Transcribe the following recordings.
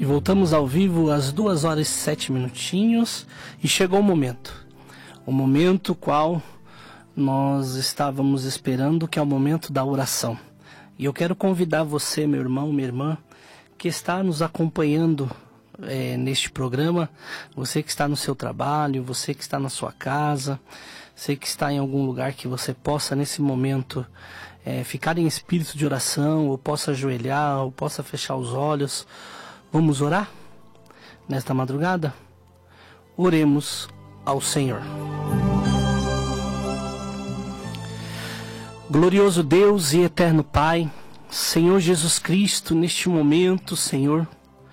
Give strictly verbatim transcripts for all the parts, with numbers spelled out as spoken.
voltamos ao vivo às duas horas e sete minutinhos e chegou o momento. O momento qual nós estávamos esperando, que é o momento da oração. E eu quero convidar você, meu irmão, minha irmã, que está nos acompanhando é, neste programa, você que está no seu trabalho, você que está na sua casa, você que está em algum lugar que você possa nesse momento é, ficar em espírito de oração, ou possa ajoelhar, ou possa fechar os olhos. Vamos orar nesta madrugada? Oremos ao Senhor. Glorioso Deus e eterno Pai, Senhor Jesus Cristo, neste momento, Senhor,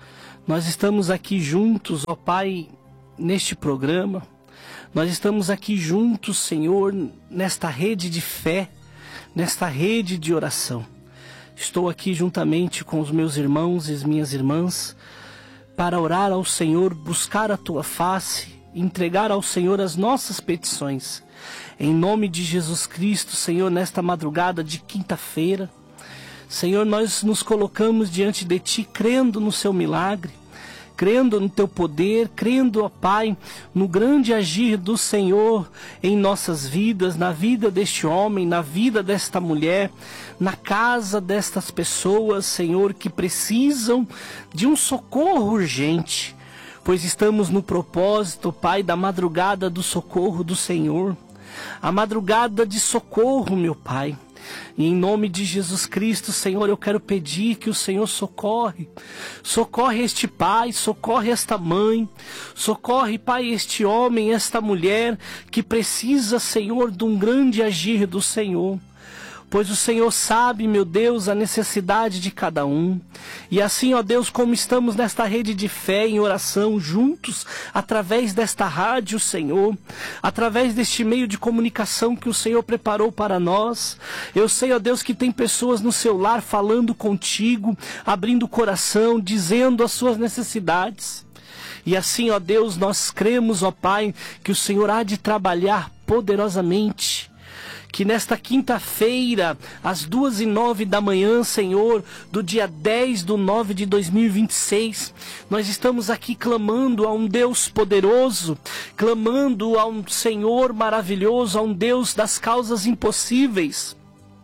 nós estamos aqui juntos, ó Pai, neste programa. Nós estamos aqui juntos, Senhor, nesta rede de fé, nesta rede de oração. Estou aqui juntamente com os meus irmãos e as minhas irmãs para orar ao Senhor, buscar a Tua face, entregar ao Senhor as nossas petições. Em nome de Jesus Cristo, Senhor, nesta madrugada de quinta-feira, Senhor, nós nos colocamos diante de Ti, crendo no Seu milagre, crendo no Teu poder, crendo, ó Pai, no grande agir do Senhor em nossas vidas, na vida deste homem, na vida desta mulher, na casa destas pessoas, Senhor, que precisam de um socorro urgente, pois estamos no propósito, Pai, da madrugada do socorro do Senhor, a madrugada de socorro, meu Pai. E em nome de Jesus Cristo, Senhor, eu quero pedir que o Senhor socorre, socorre este pai, socorre esta mãe, socorre, Pai, este homem, esta mulher que precisa, Senhor, de um grande agir do Senhor. Pois o Senhor sabe, meu Deus, a necessidade de cada um. E assim, ó Deus, como estamos nesta rede de fé em oração juntos, através desta rádio, Senhor, através deste meio de comunicação que o Senhor preparou para nós, eu sei, ó Deus, que tem pessoas no seu lar falando contigo, abrindo o coração, dizendo as suas necessidades. E assim, ó Deus, nós cremos, ó Pai, que o Senhor há de trabalhar poderosamente. Que nesta quinta-feira, às duas e nove da manhã, Senhor, do dia dez de nove de dois mil e vinte e seis, nós estamos aqui clamando a um Deus poderoso, clamando a um Senhor maravilhoso, a um Deus das causas impossíveis.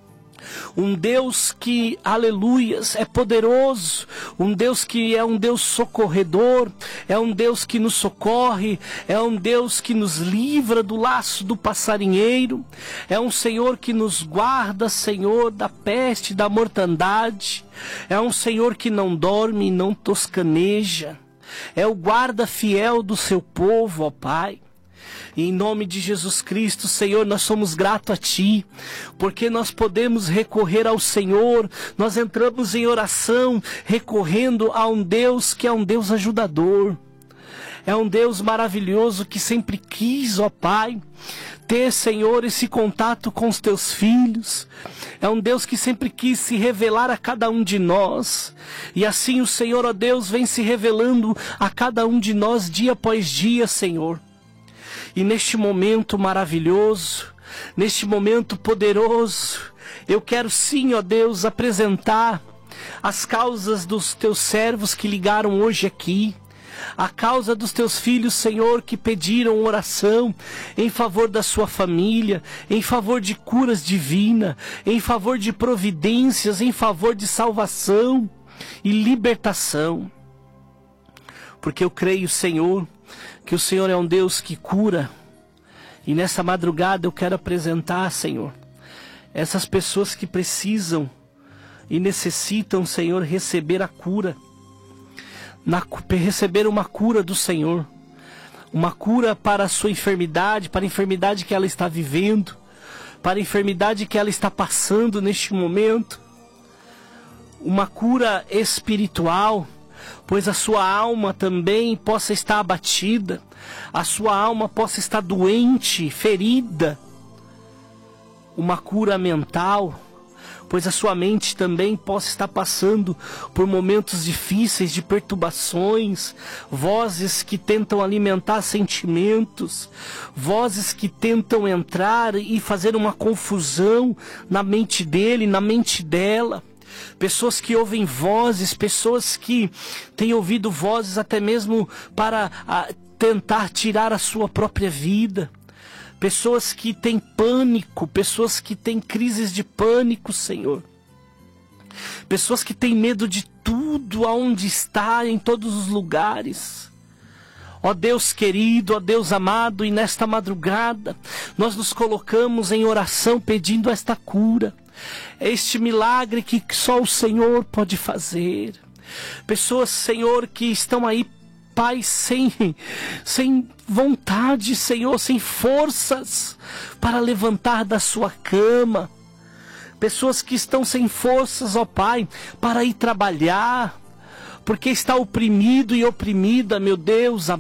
Um Deus que, aleluias, é poderoso, um Deus que é um Deus socorredor, é um Deus que nos socorre, é um Deus que nos livra do laço do passarinheiro, é um Senhor que nos guarda, Senhor, da peste, da mortandade, é um Senhor que não dorme e não toscaneja, é o guarda fiel do seu povo, ó Pai. E em nome de Jesus Cristo, Senhor, nós somos gratos a Ti, porque nós podemos recorrer ao Senhor, nós entramos em oração, recorrendo a um Deus que é um Deus ajudador, é um Deus maravilhoso que sempre quis, ó Pai, ter, Senhor, esse contato com os Teus filhos, é um Deus que sempre quis se revelar a cada um de nós, e assim o Senhor, ó Deus, vem se revelando a cada um de nós dia após dia, Senhor. E neste momento maravilhoso, neste momento poderoso, eu quero sim, ó Deus, apresentar as causas dos Teus servos que ligaram hoje aqui, a causa dos Teus filhos, Senhor, que pediram oração em favor da sua família, em favor de curas divinas, em favor de providências, em favor de salvação e libertação. Porque eu creio, Senhor, que o Senhor é um Deus que cura. E nessa madrugada eu quero apresentar, Senhor, essas pessoas que precisam e necessitam, Senhor, receber a cura. Na, receber uma cura do Senhor. Uma cura para a sua enfermidade, para a enfermidade que ela está vivendo, para a enfermidade que ela está passando neste momento. Uma cura espiritual, pois a sua alma também possa estar abatida, a sua alma possa estar doente, ferida. Uma cura mental, pois a sua mente também possa estar passando por momentos difíceis de perturbações, vozes que tentam alimentar sentimentos, vozes que tentam entrar e fazer uma confusão na mente dele, na mente dela. pessoas que ouvem vozes, pessoas que têm ouvido vozes até mesmo para a, tentar tirar a sua própria vida, pessoas que têm pânico, pessoas que têm crises de pânico, Senhor, pessoas que têm medo de tudo, aonde está, em todos os lugares. Ó Deus querido, ó Deus amado, e nesta madrugada nós nos colocamos em oração pedindo esta cura, este milagre que só o Senhor pode fazer. Pessoas, Senhor, que estão aí, Pai, sem, sem vontade, Senhor, sem forças para levantar da sua cama. Pessoas que estão sem forças, ó Pai, para ir trabalhar, porque está oprimido e oprimida, meu Deus amado.